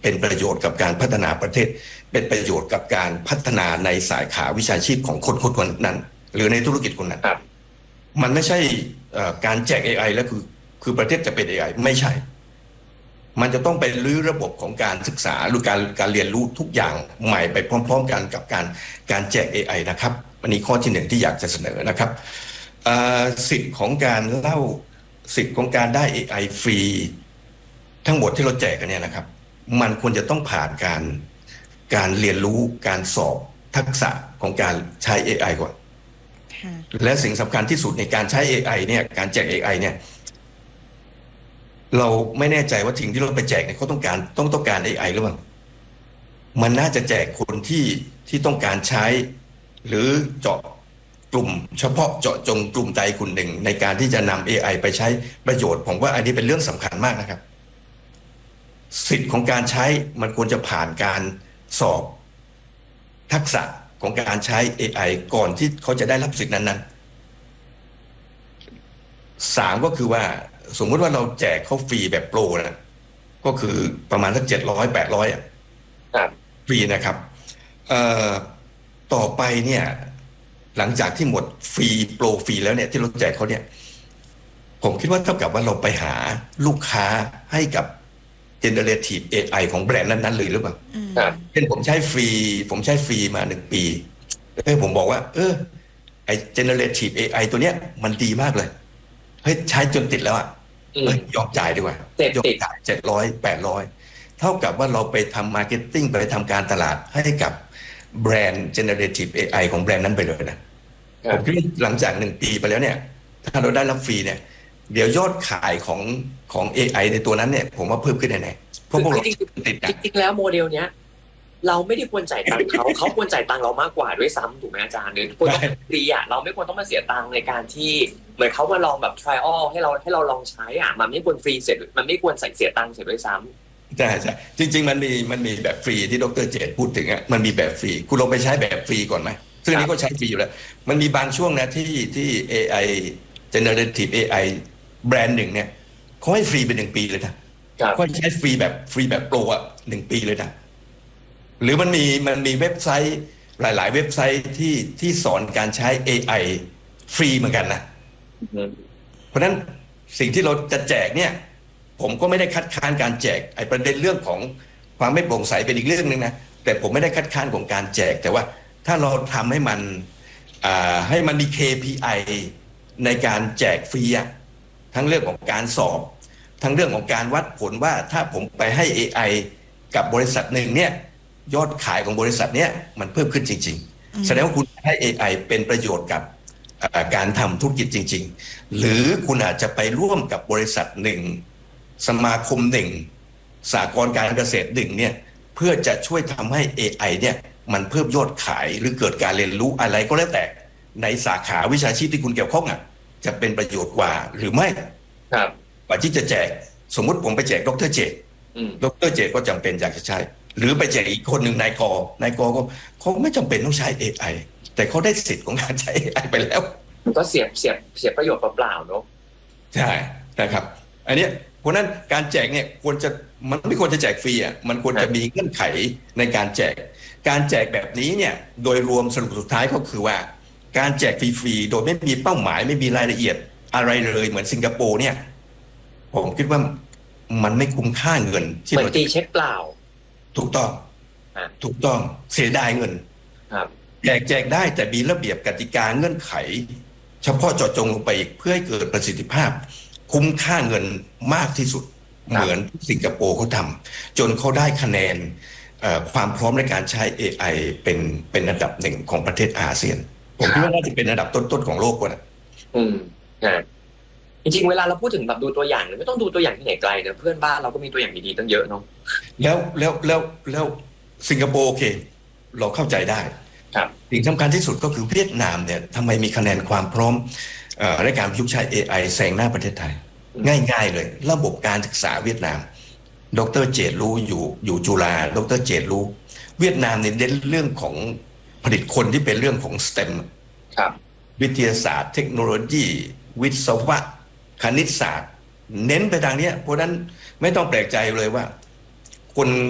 เป็นประโยชน์กับการพัฒนาประเทศเป็นประโยชน์กับการพัฒนาในสายขาวิชาชีพของคนนั้นหรือในธุรกิจคนนั้นมันไม่ใช่การแจก AI แล้วคือประเทศจะเป็น AI ไม่ใช่มันจะต้องไปรื้อระบบของการศึกษาหรือการเรียนรู้ทุกอย่างใหม่ไปพร้อมๆกันกับการแจก AI นะครับอันนี้ข้อที่หนึ่งที่อยากจะเสนอนะครับสิทธิ์ของการเล่าสิทธิ์ของการได้ AI ฟรีทั้งหมดที่เราแจกกันเนี่ยนะครับมันควรจะต้องผ่านการเรียนรู้การสอบทักษะของการใช้ AI ก่อนและสิ่งสำคัญที่สุดในการใช้ AI เนี่ยการแจก AI เนี่ยเราไม่แน่ใจว่าสิ่งที่เราไปแจกเนี่ยเขาต้องการ AI หรือเปล่ามันน่าจะแจกคนที่ต้องการใช้หรือเจาะกลุ่มเฉพาะเจาะจงกลุ่มใดกลุ่มหนึ่งในการที่จะนำ AI ไปใช้ประโยชน์ผมว่าอันนี้เป็นเรื่องสำคัญมากนะครับสิทธิ์ของการใช้มันควรจะผ่านการสอบทักษะของการใช้ AI ก่อนที่เขาจะได้รับสิทธิ์นั้นๆ3ก็คือว่าสมมุติว่าเราแจกเขาฟรีแบบโปรนะก็คือประมาณสัก700-800อ่ะฟรีนะครับต่อไปเนี่ยหลังจากที่หมดฟรีโปรฟรีแล้วเนี่ยที่เราแจกเขาเนี่ยผมคิดว่าเท่ากับว่าเราไปหาลูกค้าให้กับ generative AI ของแบรนด์นั้นๆเลยหรือเปล่าเช่นผมใช้ฟรีมา1 ปีผมบอกว่าไอ้ generative AI ตัวเนี้ยมันดีมากเลยเฮ้ยใช้จนติดแล้วอ่ะยอมจ่ายดีกว่ายอมจ่าย700-800เท่ากับว่าเราไปทำมาร์เก็ตติ้งไปทำการตลาดให้กับแบรนด์ generative AI ของแบรนด์นั้นไปเลยนะผมคิดว่าหลังจาก1 ปีไปแล้วเนี่ยถ้าเราได้รับฟรีเนี่ยเดี๋ยวยอดขายของ AI ในตัวนั้นเนี่ยผมว่าเพิ่มขึ้นแน่ๆเพราะพวกเราติดจริงๆแล้วโมเดลเนี้ยเราไม่ได้ควรจ่ายตังค์เขาควรจ่ายตังค์เรามากกว่าด้วยซ้ำถูกไหมอาจารย์หรือควรต้องฟรีอ่ะเราไม่ควรต้องมาเสียตังค์ในการที่เหมือนเขามาลองแบบ trial ให้เราลองใช้อ่ะมันไม่ควรฟรีเสร็จมันไม่ควรเสียตังค์เสร็จด้วยซ้ำใช่จริงๆมันมีแบบฟรีที่ดร.เจตพูดถึงอ่ะมันมีแบบฟรีคุณลองไปใช้แบบฟรีก่อนไหมซึ่งอันนี้ก็ใช้ฟรีอยู่แล้วมันมีบางช่วงนะที่ AI generative AI แบรนด์หนึ่งเนี่ยเขาให้ฟรีเป็น1 ปีเลยนะเขาใช้ฟรีแบบโปรอ่ะ1 ปีเลยนะหรือมันมีเว็บไซต์หลายๆเว็บไซต์ที่สอนการใช้ AI ฟรีเหมือนกันนะเพราะฉะนั้นสิ่งที่เราจะแจกเนี่ยผมก็ไม่ได้คัดค้านการแจกไอ้ประเด็นเรื่องของความไม่โปร่งใสเป็นอีกเรื่องนึงนะแต่ผมไม่ได้คัดค้านของการแจกแต่ว่าถ้าเราทำให้มันมี KPI ในการแจกฟรีทั้งเรื่องของการสอบทั้งเรื่องของการวัดผลว่าถ้าผมไปให้ AI กับบริษัทหนึ่งเนี่ยยอดขายของบริษัทเนี้ยมันเพิ่มขึ้นจริงๆแสดงว่าคุณให้ AI เป็นประโยชน์กับการทำธุรกิจจริงๆหรือคุณอาจจะไปร่วมกับบริษัทหนึ่งสมาคมหนึ่งสหกรณ์การเกษตรหนึ่งเนี่ยเพื่อจะช่วยทำให้ AI เนี่ยมันเพิ่มยอดขายหรือเกิดการเรียนรู้อะไรก็แล้วแต่ในสาขาวิชาชีพที่คุณเกี่ยวข้องจะเป็นประโยชน์กว่าหรือไม่กว่าที่จะแจกสมมุติผมไปแจกดร.เจตดร.เจตก็จำเป็นอยากจะใช้หรือไปแจกอีกคนหนึ่งนายกก็เขาไม่จำเป็นต้องใช้ AI แต่เขาได้สิทธิ์ของการใช้ AI ไปแล้วก็เสียประโยชน์เปล่าๆเนาะใช่นะครับอันนี้เพราะนั้นการแจกเนี่ยมันไม่ควรจะแจกฟรีมันควรจะมีเงื่อนไขในการแจกแบบนี้เนี่ยโดยรวมสรุปสุดท้ายก็คือว่าการแจกฟรีๆโดยไม่มีเป้าหมายไม่มีรายละเอียดอะไรเลยเหมือนสิงคโปร์เนี่ยผมคิดว่ามันไม่คุ้มค่าเงินที่เราตีเช็คเปล่าถูกต้องเสียดายเงินแจกได้แต่มีระเบียบกติกาเงื่อนไขเฉพาะเจาะจงลงไปอีกเพื่อให้เกิดประสิทธิภาพคุ้มค่าเงินมากที่สุดเหมือนสิงคโปร์เขาทำจนเขาได้คะแนนความพร้อมในการใช้ AI เป็นอันดับ1ของประเทศอาเซียนผมคิดว่าน่าจะเป็นอันดับต้นๆของโลกกว่านะจริงๆเวลาเราพูดถึงแบบดูตัวอย่างไม่ต้องดูตัวอย่างที่ไหนไกลนะเพื่อนบ้านเราก็มีตัวอย่างดีๆตั้งเยอะเนาะแล้วสิงคโปร์โอเคเราเข้าใจได้สิ่งสำคัญที่สุดก็คือเวียดนามเนี่ยทำไมมีคะแนนความพร้อมในการประยุกต์ใช้ AI แซงหน้าประเทศไทยง่ายๆเลยระบบการศึกษาเวียดนามดร.เจตรู้อยู่จุฬาดร.เจตรู้เวียดนามเนี่ยเน้นเรื่องของผลิตคนที่เป็นเรื่องของ STEM วิทยาศาสตร์เทคโนโลยีวิศวะคณิตศาสตร์เน้นไปทางนี้เพราะนั้นไม่ต้องแปลกใจเลยว่าคน